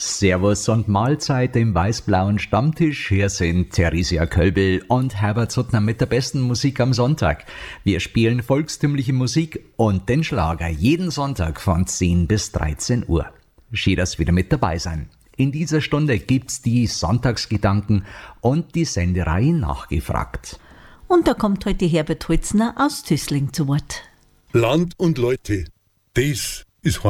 Servus und Mahlzeit im weiß-blauen Stammtisch. Hier sind Theresia Kölbel und Herbert Suttner mit der besten Musik am Sonntag. Wir spielen volkstümliche Musik und den Schlager jeden Sonntag von 10 bis 13 Uhr. Schön, dass wieder mit dabei sein. In dieser Stunde gibt's die Sonntagsgedanken und die Sendereihe Nachgefragt. Und da kommt heute Herbert Holzner aus Tüßling zu Wort. Land und Leute, das ist